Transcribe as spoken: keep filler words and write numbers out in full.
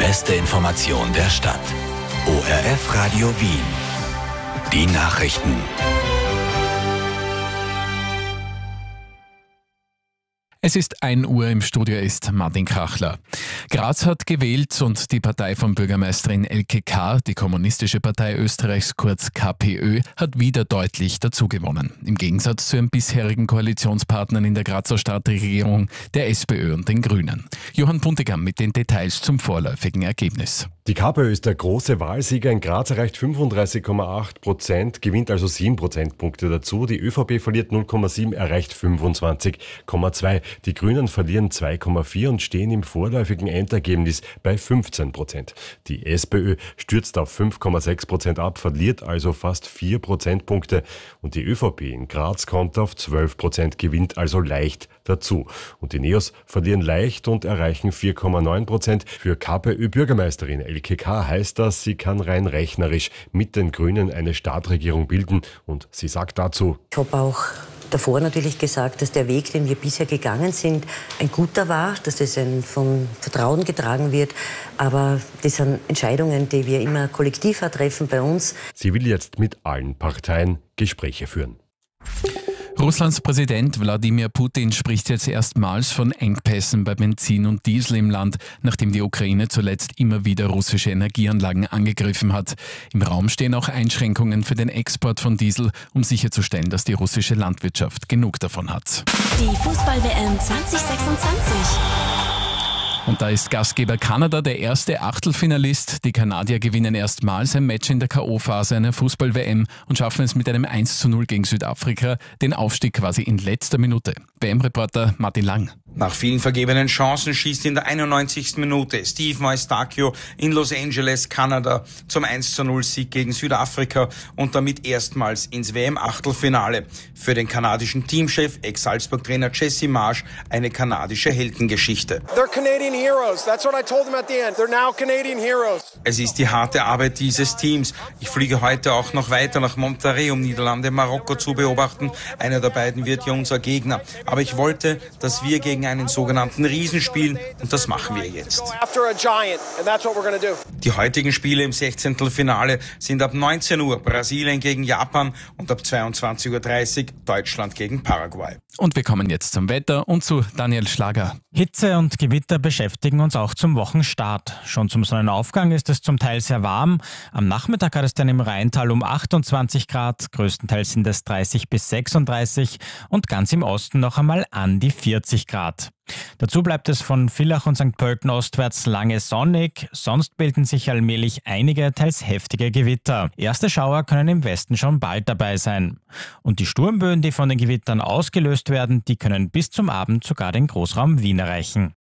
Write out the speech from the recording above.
beste Information der Stadt. O R F Radio Wien. Die Nachrichten. Es ist ein Uhr, im Studio ist Martin Krachler. Graz hat gewählt und die Partei von Bürgermeisterin Elke K., die Kommunistische Partei Österreichs, kurz K P Ö, hat wieder deutlich dazugewonnen. Im Gegensatz zu ihren bisherigen Koalitionspartnern in der Grazer Stadtregierung, der SPÖ und den Grünen. Johann Puntigam mit den Details zum vorläufigen Ergebnis. Die K P Ö ist der große Wahlsieger. In Graz erreicht fünfunddreißig Komma acht Prozent, gewinnt also sieben Prozentpunkte dazu. Die ÖVP verliert null Komma sieben, erreicht fünfundzwanzig Komma zwei. Die Grünen verlieren zwei Komma vier und stehen im vorläufigen Endergebnis bei fünfzehn Prozent. Die SPÖ stürzt auf fünf Komma sechs Prozent ab, verliert also fast vier Prozentpunkte. Und die ÖVP in Graz kommt auf zwölf Prozent, gewinnt also leicht dazu. Und die Neos verlieren leicht und erreichen vier Komma neun Prozent. Für K P Ö-Bürgermeisterin Elke K. heißt das, sie kann rein rechnerisch mit den Grünen eine Stadtregierung bilden. Und sie sagt dazu: Ich habe auch davor natürlich gesagt, dass der Weg, den wir bisher gegangen sind, ein guter war, dass es ein von Vertrauen getragen wird. Aber das sind Entscheidungen, die wir immer kollektiv treffen bei uns. Sie will jetzt mit allen Parteien Gespräche führen. Russlands Präsident Wladimir Putin spricht jetzt erstmals von Engpässen bei Benzin und Diesel im Land, nachdem die Ukraine zuletzt immer wieder russische Energieanlagen angegriffen hat. Im Raum stehen auch Einschränkungen für den Export von Diesel, um sicherzustellen, dass die russische Landwirtschaft genug davon hat. Die Fußball-W M zwanzig sechsundzwanzig. Und da ist Gastgeber Kanada der erste Achtelfinalist. Die Kanadier gewinnen erstmals ein Match in der K O-Phase einer Fußball-W M und schaffen es mit einem eins zu null gegen Südafrika, den Aufstieg quasi in letzter Minute. W M-Reporter Martin Lang. Nach vielen vergebenen Chancen schießt in der einundneunzigsten Minute Steve Moistakio in Los Angeles, Kanada, zum eins zu null Sieg gegen Südafrika und damit erstmals ins W M-Achtelfinale. Für den kanadischen Teamchef, Ex-Salzburg-Trainer Jesse Marsch, eine kanadische Heldengeschichte. They're Canadian heroes. That's what I told them at the end. They're now Canadian heroes. Es ist die harte Arbeit dieses Teams. Ich fliege heute auch noch weiter nach Monterrey, um Niederlande, Marokko zu beobachten. Einer der beiden wird ja unser Gegner. Aber ich wollte, dass wir gegen einen sogenannten Riesen spielen und das machen wir jetzt. Die heutigen Spiele im Sechzehntelfinale sind ab neunzehn Uhr Brasilien gegen Japan und ab zweiundzwanzig Uhr dreißig Deutschland gegen Paraguay. Und wir kommen jetzt zum Wetter und zu Daniel Schlager. Hitze und Gewitter beschäftigen uns auch zum Wochenstart. Schon zum Sonnenaufgang ist es zum Teil sehr warm. Am Nachmittag hat es dann im Rheintal um achtundzwanzig Grad, größtenteils sind es dreißig bis sechsunddreißig und ganz im Osten noch einmal an die vierzig Grad. Dazu bleibt es von Villach und Sankt Pölten ostwärts lange sonnig, sonst bilden sich allmählich einige, teils heftige Gewitter. Erste Schauer können im Westen schon bald dabei sein. Und die Sturmböen, die von den Gewittern ausgelöst werden, die können bis zum Abend sogar den Großraum Wien erreichen.